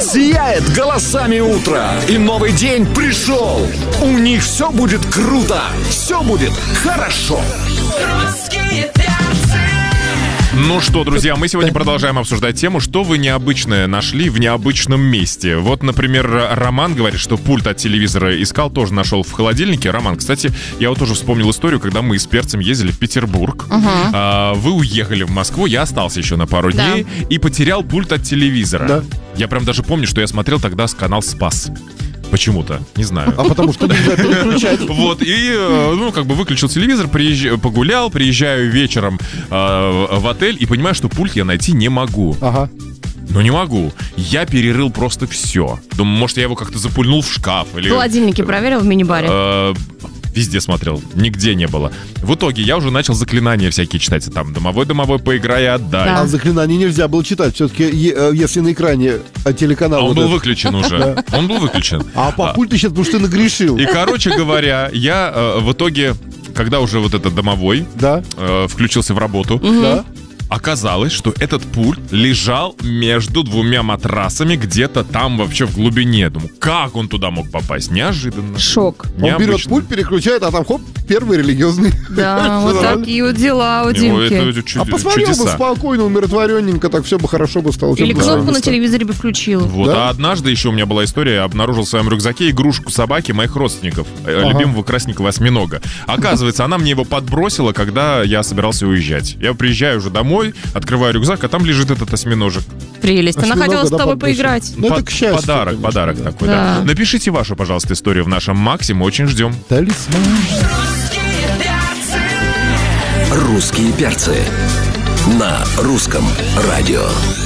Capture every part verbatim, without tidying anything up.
сияет голосами утра. И новый день пришел. У них все будет круто. Все будет хорошо. Русские перцы. Ну что, друзья, мы сегодня продолжаем обсуждать тему, что вы необычное нашли в необычном месте. Вот, например, Роман говорит, что пульт от телевизора искал, тоже нашел в холодильнике. Роман, кстати, я вот тоже вспомнил историю, когда мы с перцем ездили в Петербург. Угу. А, вы уехали в Москву, я остался еще на пару Да. дней и потерял пульт от телевизора. Да. Я прям даже помню, что я смотрел тогда с канал «Спас». Почему-то, не знаю. А потому что нельзя переключать. Вот, и, э, ну, как бы выключил телевизор, приезж... погулял, приезжаю вечером э, в отель и понимаю, что пульт я найти не могу. Ага. Ну, не могу. Я перерыл просто все. Думаю, может, я его как-то запульнул в шкаф. Или... В холодильнике проверил, в мини-баре? Э, Везде смотрел, нигде не было. В итоге я уже начал заклинания всякие читать. Там домовой-домовой, поиграй и отдай. Да. А заклинание нельзя было читать. Все-таки, если на экране телеканал... А он вот был этот. выключен уже. Он был выключен. А по пульту сейчас, потому что ты нагрешил. И, короче говоря, я э, в итоге, когда уже вот этот домовой Да, э, включился в работу, да. оказалось, что этот пульт лежал между двумя матрасами где-то там вообще в глубине. Думаю, как он туда мог попасть? Неожиданно. Шок. Он берет Необычно. пульт, переключает, а там хоп, первый религиозный. Да, вот такие вот дела у Ну, Димки. это чуд- А посмотрел бы чудеса. спокойно, умиротворенненько, так все бы хорошо бы стало. Или Всё бы кнопку нормально. на телевизоре бы включил. Вот, Да? а однажды еще у меня была история, я обнаружил в своем рюкзаке игрушку собаки моих родственников, э, Ага. любимого красненького осьминога. Оказывается, она мне его подбросила, когда я собирался уезжать. Я приезжаю уже домой, открываю рюкзак, а там лежит этот осьминожек. Прелесть. Она Осьминога, хотела с да, тобой подбросила. поиграть. Ну, это Под- к счастью, Подарок, конечно, подарок да. такой, да. Да. Напишите вашу, пожалуйста, историю в нашем Максе, мы очень ждем. Талисман. Русские перцы. Русские перцы на русском радио.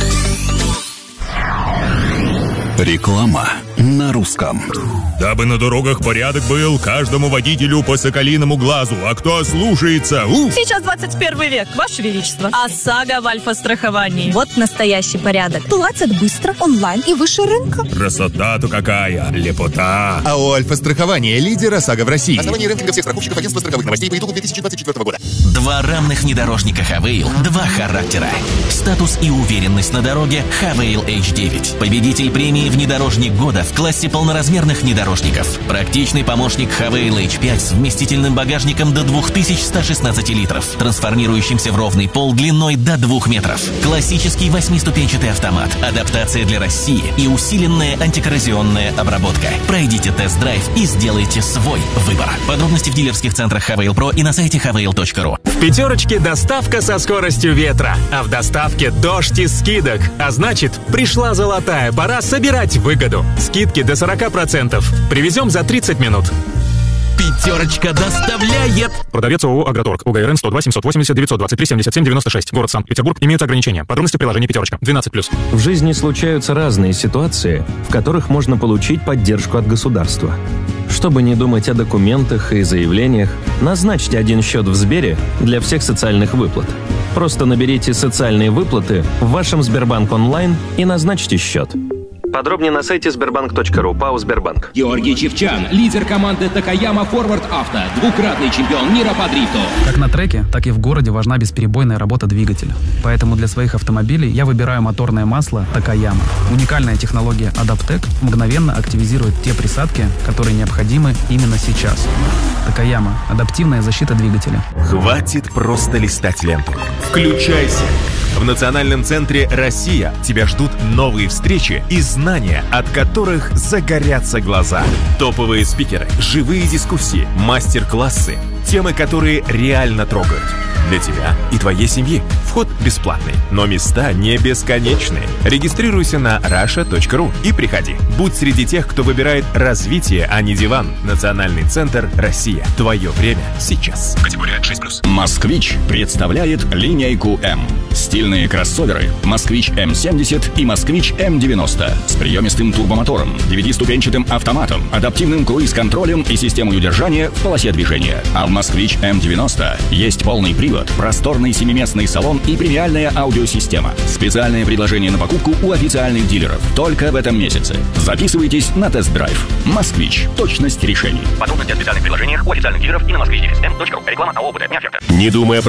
Реклама на русском. Дабы на дорогах порядок был, каждому водителю по соколиному глазу. А кто ослушается, уф! Сейчас двадцать первый век, Ваше Величество. ОСАГО в альфа-страховании. Вот настоящий порядок. Платят быстро, онлайн и выше рынка. Красота-то какая, лепота. А у Альфа-страхования лидер ОСАГО в России. Основание рейтинга всех страховщиков агентства страховых новостей по итогу две тысячи двадцать четвёртого года. Два равных внедорожника Хавейл, два характера. Статус и уверенность на дороге Хавейл эйч девять. Победитель премии «Внедорожник года» в классе полноразмерных внедорожников. Практичный помощник Хавейл эйч пять с вместительным багажником до две тысячи сто шестнадцать литров, трансформирующимся в ровный пол длиной до двух метров. Классический восьмиступенчатый автомат, адаптация для России и усиленная антикоррозионная обработка. Пройдите тест-драйв и сделайте свой выбор. Подробности в дилерских центрах Хавейл Про и на сайте хавейл точка ру. В пятерочке доставка со скоростью ветра, а в доставке дождь из скидок. А значит, пришла золотая пора собирать выгоду. Скидки до сорок процентов. Привезем за тридцать минут. Пятерочка доставляет. Продавец ООО «Агроторг». УГРН сто два семьсот восемьдесят девятьсот двадцать три семьдесят семь девяносто шесть. Город Санкт-Петербург. Имеются ограничения. Подробности в приложении «Пятерочка». двенадцать плюс. В жизни случаются разные ситуации, в которых можно получить поддержку от государства. Чтобы не думать о документах и заявлениях, назначьте один счет в Сбере для всех социальных выплат. Просто наберите «Социальные выплаты» в вашем Сбербанк онлайн и назначьте счет. Подробнее на сайте сбербанк точка ру. ПАО «Сбербанк». Георгий Чевчан, лидер команды Такаяма Форвард Авто, двукратный чемпион мира по дрифту. Как на треке, так и в городе важна бесперебойная работа двигателя. Поэтому для своих автомобилей я выбираю моторное масло Такаяма. Уникальная технология Адаптек мгновенно активизирует те присадки, которые необходимы именно сейчас. Такаяма – адаптивная защита двигателя. Хватит просто листать ленту. Включайся. В Национальном центре «Россия» тебя ждут новые встречи и знания, от которых загорятся глаза. Топовые спикеры, живые дискуссии, мастер-классы, темы, которые реально трогают. Для тебя и твоей семьи. Вход бесплатный, но места не бесконечные. Регистрируйся на раша точка ру и приходи. Будь среди тех, кто выбирает развитие, а не диван. Национальный центр «Россия». Твое время сейчас. Категория шесть плюс. «Москвич» представляет линейку М. Стильные кроссоверы «Москвич эм семьдесят» и «Москвич эм девяносто» с приемистым турбомотором, девятиступенчатым автоматом, адаптивным круиз-контролем и системой удержания в полосе движения. А в «Москвич эм девяносто» есть полный привод, просторный семиместный салон и премиальная аудиосистема. Специальное предложение на покупку у официальных дилеров. Только в этом месяце. Записывайтесь на тест-драйв. «Москвич». Точность решений. Подробности о специальных приложениях у официальных дилеров и на москвич эм точка ру. Реклама ООО «БТ». Не думая